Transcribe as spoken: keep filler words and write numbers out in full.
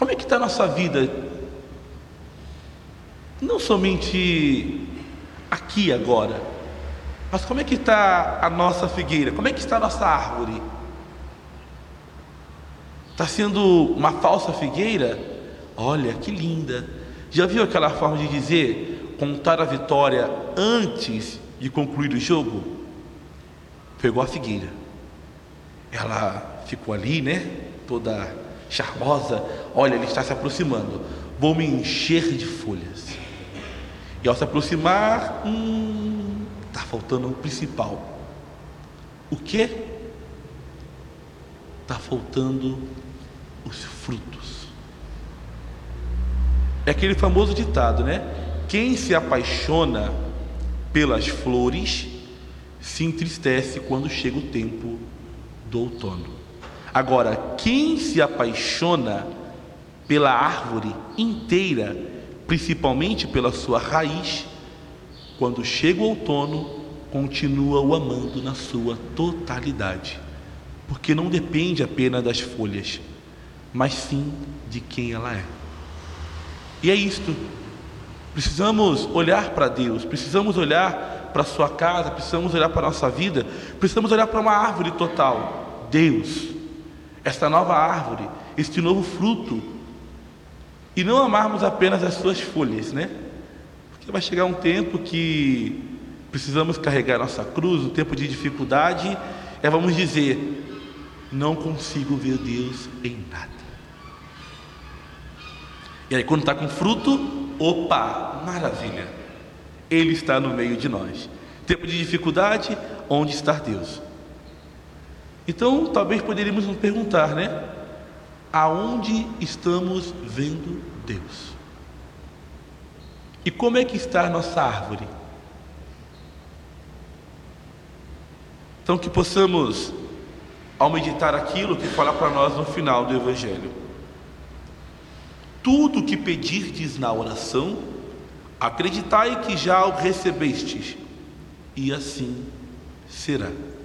Como é que está a nossa vida? Não somente aqui agora, mas como é que está a nossa figueira? Como é que está a nossa árvore? Está sendo uma falsa figueira? Olha que linda! Já viu aquela forma de dizer, contar a vitória antes de concluir o jogo? Pegou a figueira, ela ficou ali, né? Toda charmosa. Olha, ele está se aproximando. Vou me encher de folhas. E ao se aproximar, hum, está faltando o principal. O quê? Está faltando os frutos. É aquele famoso ditado, né? Quem se apaixona pelas flores se entristece quando chega o tempo do outono. Agora, quem se apaixona pela árvore inteira, principalmente pela sua raiz, quando chega o outono, continua o amando na sua totalidade, porque não depende apenas das folhas, mas sim de quem ela é. E é isto. Precisamos olhar para Deus, precisamos olhar para a sua casa, precisamos olhar para a nossa vida, precisamos olhar para uma árvore total. Deus, esta nova árvore, este novo fruto, e não amarmos apenas as suas folhas, né? Porque vai chegar um tempo que precisamos carregar nossa cruz, um tempo de dificuldade, e vamos dizer: não consigo ver Deus em nada. E aí quando está com fruto, opa, maravilha, Ele está no meio de nós. Tempo de dificuldade, onde está Deus? Então talvez poderíamos nos perguntar, né? Aonde estamos vendo Deus? E como é que está a nossa árvore? Então que possamos, ao meditar aquilo que fala para nós no final do Evangelho: tudo o que pedirdes na oração, acreditai que já o recebestes, e assim será.